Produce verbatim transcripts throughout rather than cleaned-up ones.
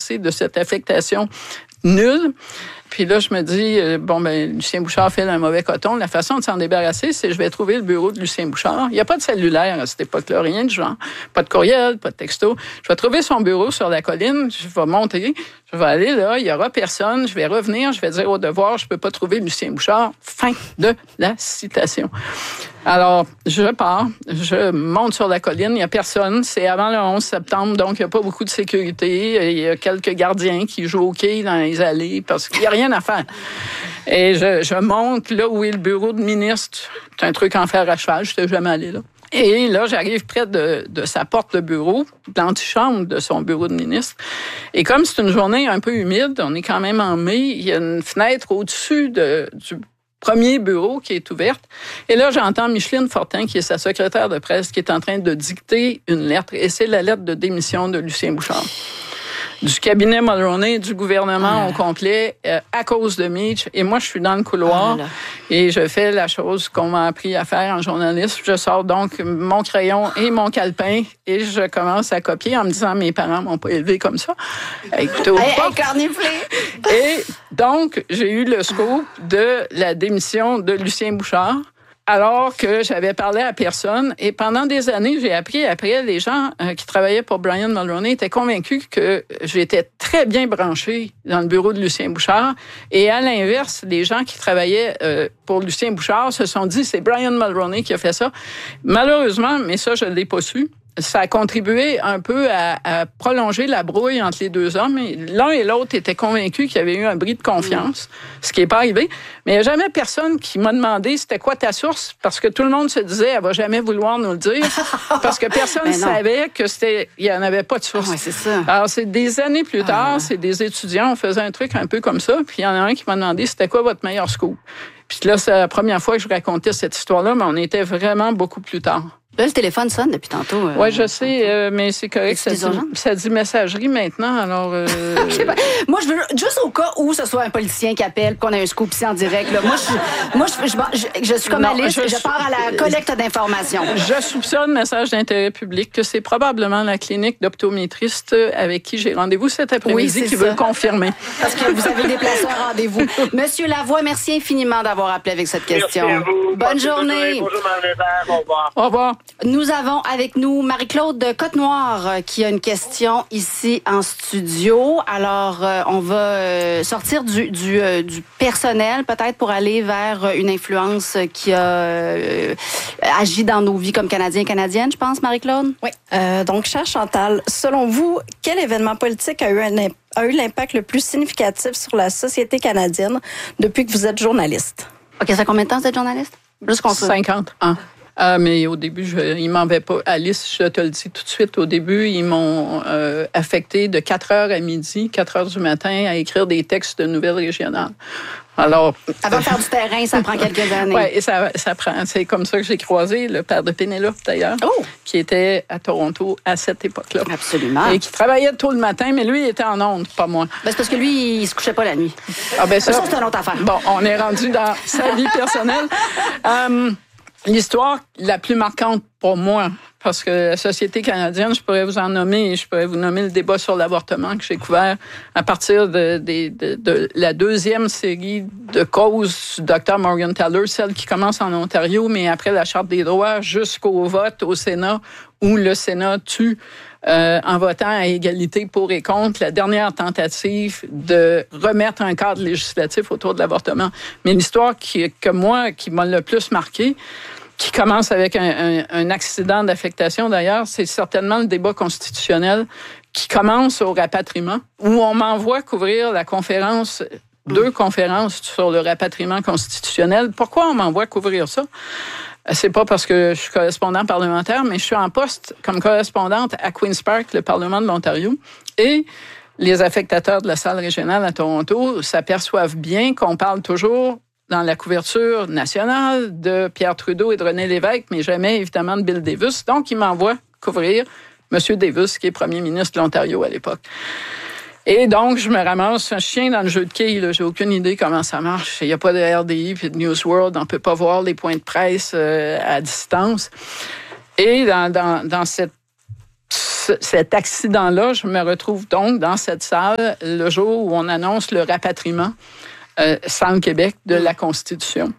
débarrasser de cette affectation nulle. Puis là, je me dis, euh, bon, ben Lucien Bouchard fait un mauvais coton. La façon de s'en débarrasser, c'est je vais trouver le bureau de Lucien Bouchard. Il n'y a pas de cellulaire à cette époque-là, rien de genre. Pas de courriel, pas de texto. Je vais trouver son bureau sur la colline, je vais monter, je vais aller là, il n'y aura personne, je vais revenir, je vais dire au devoir, je ne peux pas trouver Lucien Bouchard. Fin de la citation. Alors, je pars, je monte sur la colline, il n'y a personne. C'est avant le onze septembre, donc il n'y a pas beaucoup de sécurité. Il y a quelques gardiens qui jouent au quai dans les allées parce qu'il n'y a rien à faire. Et je, je monte là où est le bureau de ministre. C'est un truc en fer à cheval, je n'étais jamais allé là. Et là, j'arrive près de, de sa porte de bureau, de l'antichambre de son bureau de ministre. Et comme c'est une journée un peu humide, on est quand même en mai, il y a une fenêtre au-dessus de, du premier bureau qui est ouverte. Et là, j'entends Micheline Fortin, qui est sa secrétaire de presse, qui est en train de dicter une lettre. Et c'est la lettre de démission de Lucien Bouchard. Du cabinet Mulroney, du gouvernement ah. au complet, euh, à cause de Mitch. Et moi, je suis dans le couloir ah, et je fais la chose qu'on m'a appris à faire en journalisme. Je sors donc mon crayon et mon calepin et je commence à copier en me disant « Mes parents m'ont pas élevé comme ça. » Écoutez, au hey, pas. Hey, et donc, j'ai eu le scoop de la démission de Lucien Bouchard. Alors que j'avais parlé à personne. Et pendant des années, j'ai appris après, les gens euh, qui travaillaient pour Brian Mulroney étaient convaincus que j'étais très bien branchée dans le bureau de Lucien Bouchard. Et à l'inverse, les gens qui travaillaient euh, pour Lucien Bouchard se sont dit, c'est Brian Mulroney qui a fait ça. Malheureusement, mais ça, je ne l'ai pas su. Ça a contribué un peu à, à prolonger la brouille entre les deux hommes. Et l'un et l'autre étaient convaincus qu'il y avait eu un bris de confiance, ce qui n'est pas arrivé. Mais il n'y a jamais personne qui m'a demandé c'était quoi ta source, parce que tout le monde se disait elle va jamais vouloir nous le dire, parce que personne ne savait que c'était, il n'y en avait pas de source. Ah ouais, c'est ça. Alors c'est des années plus tard, ah. c'est des étudiants, on faisait un truc un peu comme ça, puis il y en a un qui m'a demandé c'était quoi votre meilleur scoop. Puis là, c'est la première fois que je racontais cette histoire-là, mais on était vraiment beaucoup plus tard. Là, le téléphone sonne depuis tantôt. Euh, oui, je sais, euh, mais c'est correct. Ça dit, ça dit messagerie maintenant, alors... Euh... Moi, je veux juste au cas où ce soit un politicien qui appelle, qu'on a un scoop ici en direct. Là. Moi, je, moi je, je, je, je suis comme non, Alice, je, je pars à la collecte d'informations. Je soupçonne, message d'intérêt public, que c'est probablement la clinique d'optométriste avec qui j'ai rendez-vous cet après-midi oui, qui ça. veut le confirmer. Parce que vous avez déplacé un rendez-vous. Monsieur Lavoie, merci infiniment d'avoir appelé avec cette question. Merci à vous. Bonne, Bonne journée. journée. Bonjour, Mme Au revoir. Au revoir. Nous avons avec nous Marie-Claude de Côte-Noire qui a une question ici en studio. Alors, euh, on va euh, sortir du, du, euh, du personnel peut-être pour aller vers une influence qui a euh, agi dans nos vies comme Canadiens et Canadiennes, je pense, Marie-Claude? Oui. Euh, donc, chère Chantal, selon vous, quel événement politique a eu un impact a eu l'impact le plus significatif sur la société canadienne depuis que vous êtes journaliste? OK, ça fait combien de temps que vous êtes journaliste? Juste qu'on cinquante ans. Ah, mais au début, je, ils m'en avaient pas. Alice, je te le dis tout de suite, au début, ils m'ont euh, affecté de quatre heures à midi, quatre heures du matin, à écrire des textes de nouvelles régionales. Alors, avant de faire du terrain, ça prend quelques années. Oui, et ça, ça prend. C'est comme ça que j'ai croisé le père de Pénélope, d'ailleurs, oh. qui était à Toronto à cette époque-là. Absolument. Et qui travaillait tôt le matin, mais lui, il était en ondes, pas moi. Ben, c'est parce que lui, il se couchait pas la nuit. Ah, ben ça, ça c'est une autre affaire. Bon, on est rendu dans sa vie personnelle. um, L'histoire la plus marquante pour moi, parce que la société canadienne, je pourrais vous en nommer, je pourrais vous nommer le débat sur l'avortement que j'ai couvert à partir de, de, de, de la deuxième série de causes du docteur Morgentaler, celle qui commence en Ontario, mais après la Charte des droits, jusqu'au vote au Sénat, où le Sénat tue Euh, en votant à égalité pour et contre la dernière tentative de remettre un cadre législatif autour de l'avortement. Mais l'histoire qui, que moi, qui m'a le plus marqué, qui commence avec un, un, un accident d'affectation d'ailleurs, c'est certainement le débat constitutionnel qui commence au rapatriement, où on m'envoie couvrir la conférence, deux conférences sur le rapatriement constitutionnel. Pourquoi on m'envoie couvrir ça? C'est pas parce que je suis correspondant parlementaire, mais je suis en poste comme correspondante à Queen's Park, le Parlement de l'Ontario. Et les affectateurs de la salle régionale à Toronto s'aperçoivent bien qu'on parle toujours dans la couverture nationale de Pierre Trudeau et de René Lévesque, mais jamais évidemment de Bill Davis. Donc, ils m'envoient couvrir M. Davis, qui est premier ministre de l'Ontario à l'époque. Et donc, je me ramasse un chien dans le jeu de quilles. Là. J'ai aucune idée comment ça marche. Il n'y a pas de R D I puis de News World. On ne peut pas voir les points de presse euh, à distance. Et dans, dans, dans cette ce, cet accident-là, je me retrouve donc dans cette salle le jour où on annonce le rapatriement euh, sans le Québec de la Constitution.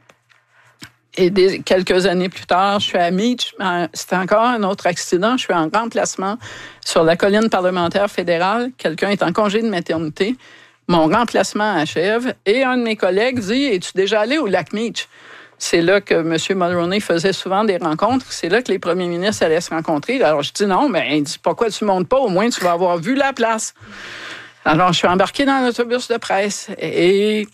Et des, quelques années plus tard, je suis à Meach. C'était encore un autre accident. Je suis en remplacement sur la colline parlementaire fédérale. Quelqu'un est en congé de maternité. Mon remplacement achève. Et un de mes collègues dit, « Es-tu déjà allé au lac Meach? » C'est là que M. Mulroney faisait souvent des rencontres. C'est là que les premiers ministres allaient se rencontrer. Alors, je dis non, mais il dit, pourquoi tu ne montes pas? Au moins, tu vas avoir vu la place. Alors, je suis embarquée dans l'autobus de presse et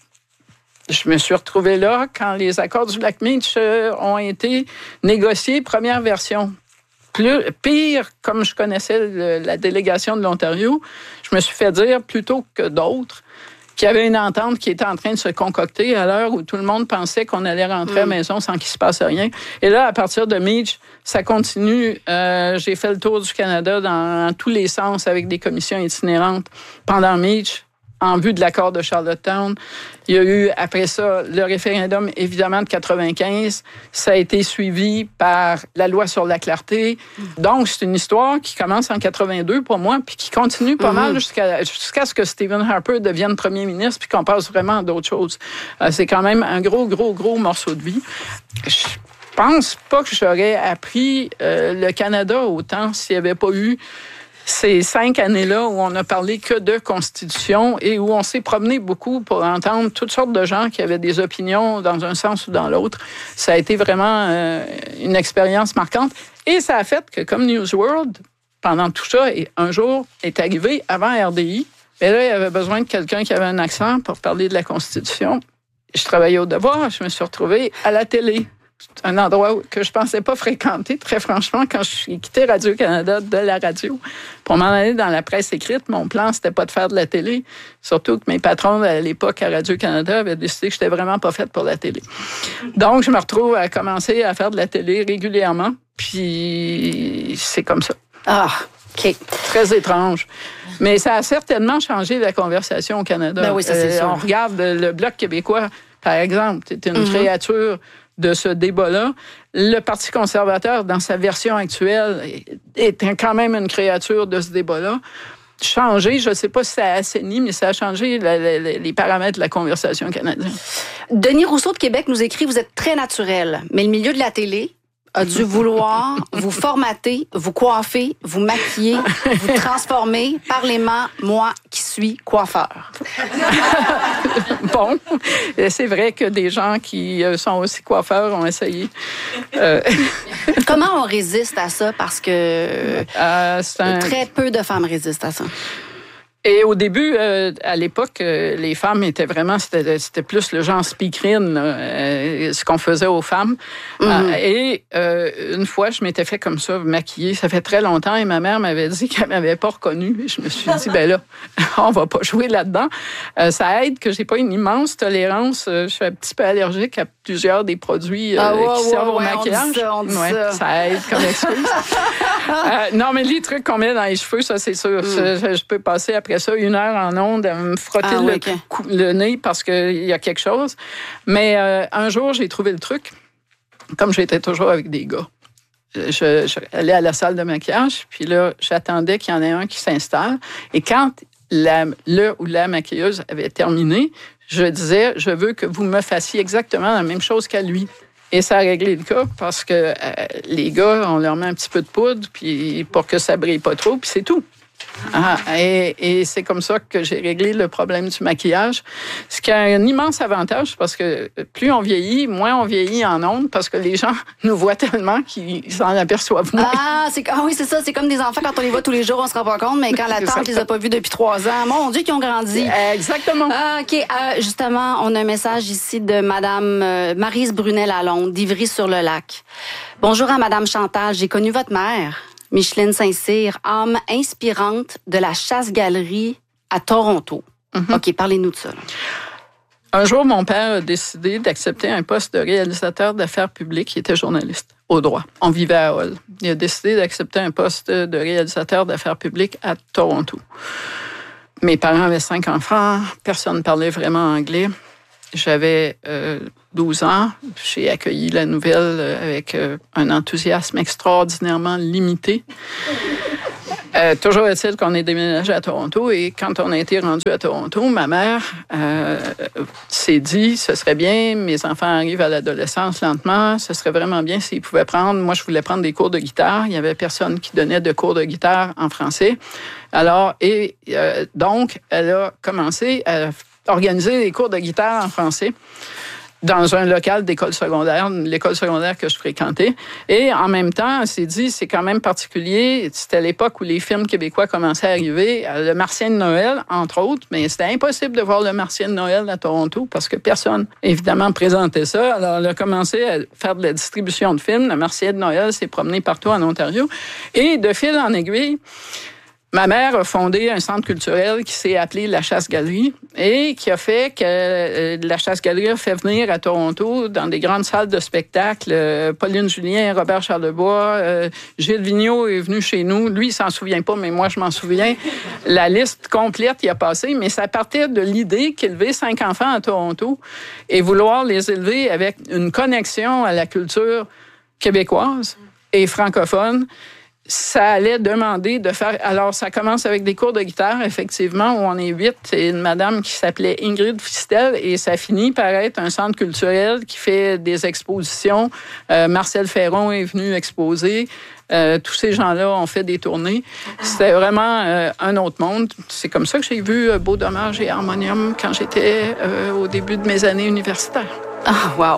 je me suis retrouvée là quand les accords du lac Meach ont été négociés, première version. Plus, pire, comme je connaissais le, la délégation de l'Ontario, je me suis fait dire, plutôt que d'autres, qu'il y avait une entente qui était en train de se concocter à l'heure où tout le monde pensait qu'on allait rentrer à la maison sans qu'il se passe rien. Et là, à partir de Meach, ça continue. Euh, j'ai fait le tour du Canada dans, dans tous les sens avec des commissions itinérantes pendant Meach, en vue de l'accord de Charlottetown. Il y a eu, après ça, le référendum, évidemment, de quatre-vingt-quinze. Ça a été suivi par la loi sur la clarté. Donc, c'est une histoire qui commence en quatre-vingt-deux pour moi, puis qui continue pas mm-hmm. mal jusqu'à, jusqu'à ce que Stephen Harper devienne premier ministre, puis qu'on passe vraiment à d'autres choses. Euh, c'est quand même un gros, gros, gros morceau de vie. Je pense pas que j'aurais appris euh, le Canada autant s'il n'y avait pas eu ces cinq années-là où on a parlé que de Constitution et où on s'est promené beaucoup pour entendre toutes sortes de gens qui avaient des opinions dans un sens ou dans l'autre. Ça a été vraiment euh, une expérience marquante. Et ça a fait que, comme News World, pendant tout ça, et un jour est arrivé avant R D I, mais là, il y avait besoin de quelqu'un qui avait un accent pour parler de la Constitution. Je travaillais au Devoir, je me suis retrouvée à la télé. Un endroit que je pensais pas fréquenter, très franchement, quand je suis quitté Radio-Canada de la radio. Pour m'en aller dans la presse écrite, mon plan, c'était pas de faire de la télé. Surtout que mes patrons, à l'époque, à Radio-Canada, avaient décidé que j'étais vraiment pas faite pour la télé. Donc, je me retrouve à commencer à faire de la télé régulièrement. Puis, c'est comme ça. Ah, OK. Très étrange. Mais ça a certainement changé la conversation au Canada. Ben oui, ça, c'est euh, sûr. On regarde le Bloc québécois, par exemple. C'est une mm-hmm. créature de ce débat-là. Le Parti conservateur, dans sa version actuelle, est quand même une créature de ce débat-là. Changé, je ne sais pas si ça a assaini, mais ça a changé la, la, les paramètres de la conversation canadienne. Denis Rousseau de Québec nous écrit « Vous êtes très naturel, mais le milieu de la télé a dû vouloir vous formater, vous coiffer, vous maquiller, vous transformer. Parlez-moi, moi qui suis coiffeur. » Bon, c'est vrai que des gens qui sont aussi coiffeurs ont essayé. Euh... Comment on résiste à ça? Parce que euh, c'est un... très peu de femmes résistent à ça. Et au début, euh, à l'époque, euh, les femmes étaient vraiment, c'était, c'était plus le genre speakerine, euh, ce qu'on faisait aux femmes. Mm-hmm. Euh, et euh, une fois, je m'étais fait comme ça, maquiller. Ça fait très longtemps et ma mère m'avait dit qu'elle m'avait pas reconnue. Et je me suis dit, ben là, on va pas jouer là-dedans. Euh, ça aide que j'ai pas une immense tolérance. Euh, je suis un petit peu allergique à plusieurs des produits euh, ah, ouais, qui servent ouais, au ouais, maquillage. On dit ça, on dit ouais, ça. Ça aide comme excuse. euh, non, mais les trucs qu'on met dans les cheveux, ça, c'est sûr. Mm. Je, je peux passer après ça une heure en onde à me frotter ah, le, oui, okay. cou- le nez parce qu'il y a quelque chose. Mais euh, un jour, j'ai trouvé le truc. Comme j'étais toujours avec des gars. Je, je allais à la salle de maquillage, puis là, j'attendais qu'il y en ait un qui s'installe. Et quand la, le ou la maquilleuse avait terminé, je disais, je veux que vous me fassiez exactement la même chose qu'à lui. Et ça a réglé le cas parce que euh, les gars, on leur met un petit peu de poudre puis pour que ça brille pas trop, puis c'est tout. Ah, et, et c'est comme ça que j'ai réglé le problème du maquillage. Ce qui a un immense avantage parce que plus on vieillit, moins on vieillit en ondes parce que les gens nous voient tellement qu'ils s'en aperçoivent moins. Ah, c'est, ah oui, c'est ça. C'est comme des enfants, quand on les voit tous les jours, on se rend pas compte, mais quand la tante les a pas vus depuis trois ans, mon Dieu, qu'ils ont grandi. Exactement. Ah, OK. Euh, justement, on a un message ici de Madame euh, Maryse Brunel-Lalonde, d'Ivry-sur-le-Lac. Bonjour à Madame Chantal. J'ai connu votre mère, Micheline Saint-Cyr, âme inspirante de la chasse-galerie à Toronto. Mm-hmm. OK, parlez-nous de ça. Là. Un jour, mon père a décidé d'accepter un poste de réalisateur d'affaires publiques. Il était journaliste au droit. On vivait à Hull. Il a décidé d'accepter un poste de réalisateur d'affaires publiques à Toronto. Mes parents avaient cinq enfants. Personne ne parlait vraiment anglais. J'avais euh, douze ans. J'ai accueilli la nouvelle avec euh, un enthousiasme extraordinairement limité. Euh, toujours est-il qu'on est déménagé à Toronto et quand on a été rendu à Toronto, ma mère euh, s'est dit, ce serait bien, mes enfants arrivent à l'adolescence lentement, ce serait vraiment bien s'ils pouvaient prendre, moi je voulais prendre des cours de guitare, il y avait personne qui donnait de cours de guitare en français. Alors, et euh, donc, elle a commencé à organiser des cours de guitare en français dans un local d'école secondaire, l'école secondaire que je fréquentais. Et en même temps, elle s'est dit, c'est quand même particulier. C'était l'époque où les films québécois commençaient à arriver. Le Martien de Noël, entre autres, mais c'était impossible de voir le Martien de Noël à Toronto parce que personne, évidemment, présentait ça. Alors, elle a commencé à faire de la distribution de films. Le Martien de Noël s'est promené partout en Ontario. Et de fil en aiguille, ma mère a fondé un centre culturel qui s'est appelé La Chasse-Galerie et qui a fait que euh, La Chasse-Galerie a fait venir à Toronto, dans des grandes salles de spectacle, euh, Pauline Julien, Robert Charlebois, euh, Gilles Vigneault est venu chez nous. Lui, il s'en souvient pas, mais moi, je m'en souviens. La liste complète y a passé, mais ça partait de l'idée qu'élever cinq enfants à Toronto et vouloir les élever avec une connexion à la culture québécoise et francophone, ça allait demander de faire... Alors, ça commence avec des cours de guitare, effectivement, où on est huit. Et une madame qui s'appelait Ingrid Fistel. Et ça finit par être un centre culturel qui fait des expositions. Euh, Marcel Ferron est venu exposer. Euh, tous ces gens-là ont fait des tournées. C'était vraiment euh, un autre monde. C'est comme ça que j'ai vu euh, Beau Dommage et Harmonium quand j'étais euh, au début de mes années universitaires. Ah, wow!